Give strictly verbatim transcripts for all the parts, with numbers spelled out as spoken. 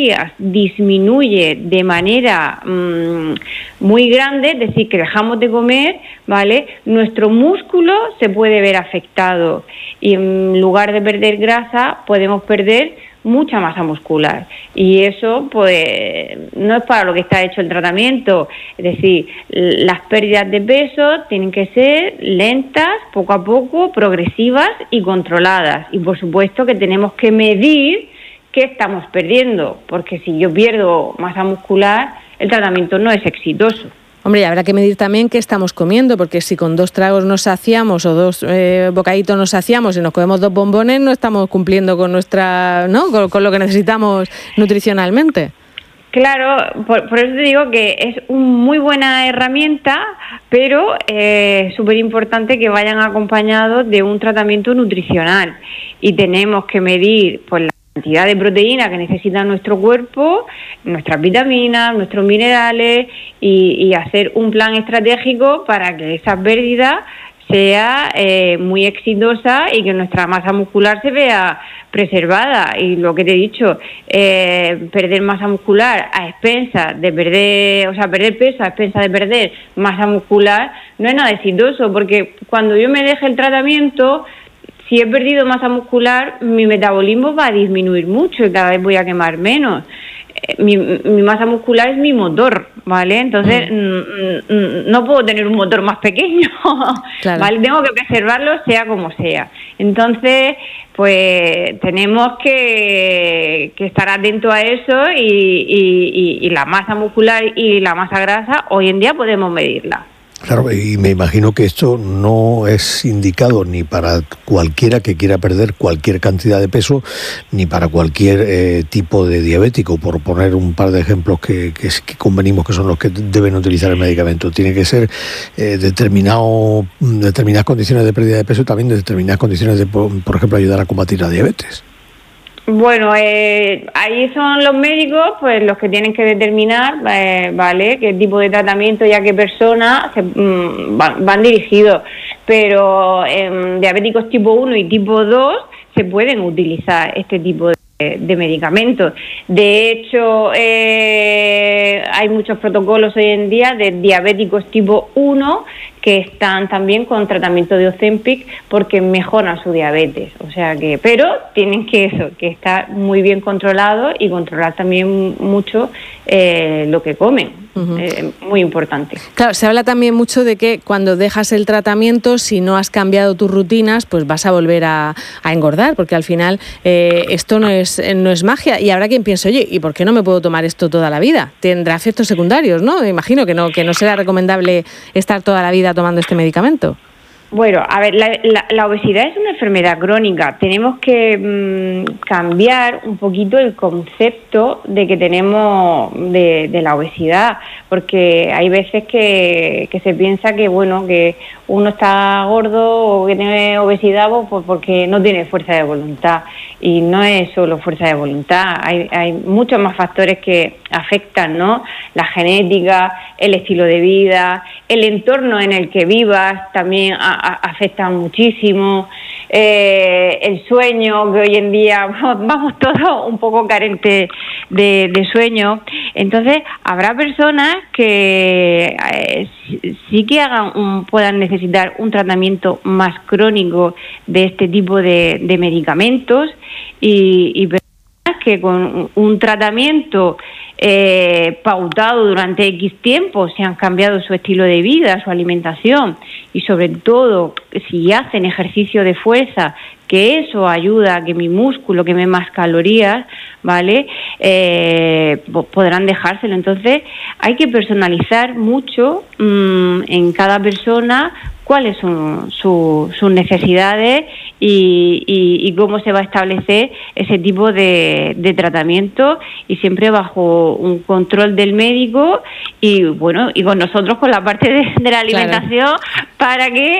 calorías disminuye de manera mmm, muy grande, es decir, que dejamos de comer, ¿vale?, nuestro músculo se puede ver afectado y en lugar de perder grasa podemos perder mucha masa muscular, y eso pues no es para lo que está hecho el tratamiento. Es decir, las pérdidas de peso tienen que ser lentas, poco a poco, progresivas y controladas, y por supuesto que tenemos que medir qué estamos perdiendo, porque si yo pierdo masa muscular el tratamiento no es exitoso. Hombre, y habrá que medir también qué estamos comiendo, porque si con dos tragos nos saciamos o dos eh, bocaditos nos saciamos y nos comemos dos bombones, no estamos cumpliendo con nuestra, ¿no?, con, con lo que necesitamos nutricionalmente. Claro, por, por eso te digo que es una muy buena herramienta, pero es eh, súper importante que vayan acompañados de un tratamiento nutricional, y tenemos que medir pues la cantidad de proteína que necesita nuestro cuerpo, nuestras vitaminas, nuestros minerales, y, y hacer un plan estratégico para que esa pérdida sea eh, muy exitosa y que nuestra masa muscular se vea preservada. Y lo que te he dicho, eh, perder masa muscular a expensas de perder, o sea, perder peso a expensas de perder masa muscular no es nada exitoso, porque cuando yo me deje el tratamiento, si he perdido masa muscular, mi metabolismo va a disminuir mucho y cada vez voy a quemar menos. Mi, mi masa muscular es mi motor, ¿vale? Entonces, mm. n- no puedo tener un motor más pequeño, claro. ¿Vale? Tengo que preservarlo sea como sea. Entonces, pues tenemos que, que estar atentos a eso, y, y, y, y la masa muscular y la masa grasa hoy en día podemos medirla. Claro, y me imagino que esto no es indicado ni para cualquiera que quiera perder cualquier cantidad de peso, ni para cualquier eh, tipo de diabético, por poner un par de ejemplos que, que, que convenimos que son los que deben utilizar el medicamento. Tiene que ser eh, determinado, determinadas condiciones de pérdida de peso y también de determinadas condiciones de, por, por ejemplo, ayudar a combatir la diabetes. Bueno, eh, ahí son los médicos pues los que tienen que determinar, eh, ¿vale?, qué tipo de tratamiento y a qué personas se, mmm, van, van dirigidos. Pero en eh, diabéticos tipo uno y tipo dos se pueden utilizar este tipo de, de medicamentos. De hecho, eh, hay muchos protocolos hoy en día de diabéticos tipo uno que están también con tratamiento de Ozempic porque mejoran su diabetes. O sea que, pero tienen que eso, que estar muy bien controlados y controlar también mucho eh, lo que comen. Uh-huh. Eh, muy importante. Claro, se habla también mucho de que cuando dejas el tratamiento, si no has cambiado tus rutinas, pues vas a volver a, a engordar, porque al final eh, esto no es, no es magia. Y habrá quien piense, oye, ¿y por qué no me puedo tomar esto toda la vida? Tendrá efectos secundarios, ¿no? Me imagino que no, que no será recomendable estar toda la vida tomando este medicamento. Bueno, a ver, la, la, la obesidad es una enfermedad crónica. Tenemos que mmm, cambiar un poquito el concepto de que tenemos de, de la obesidad, porque hay veces que, que se piensa que, bueno, que uno está gordo o que tiene obesidad pues porque no tiene fuerza de voluntad, y no es solo fuerza de voluntad, hay, hay muchos más factores que afectan, ¿no? La genética, el estilo de vida, el entorno en el que vivas también a, a, afecta muchísimo, eh, el sueño, que hoy en día vamos todos un poco carentes de, de sueño. Entonces habrá personas que eh, sí, sí que hagan un, puedan necesitar un tratamiento más crónico de este tipo de, de medicamentos, y, y personas que con un tratamiento eh, pautado durante X tiempo se han cambiado su estilo de vida, su alimentación, y sobre todo si hacen ejercicio de fuerza, que eso ayuda a que mi músculo queme más calorías, ¿vale? Eh, podrán dejárselo. Entonces hay que personalizar mucho mmm, en cada persona cuáles son su, sus necesidades y, y, y cómo se va a establecer ese tipo de, de tratamiento, y siempre bajo un control del médico y bueno y con nosotros con la parte de, de la alimentación, claro, para que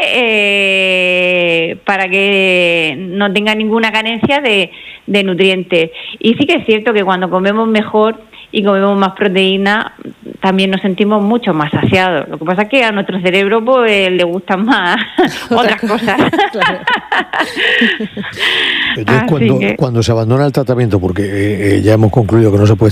eh, para que no tenga ninguna carencia de, de nutrientes. Y sí que es cierto que cuando comemos mejor y comemos más proteína, también nos sentimos mucho más saciados. Lo que pasa es que a nuestro cerebro pues le gustan más otras cosas. Claro. Entonces, cuando, que... cuando se abandona el tratamiento, porque eh, ya hemos concluido que no se puede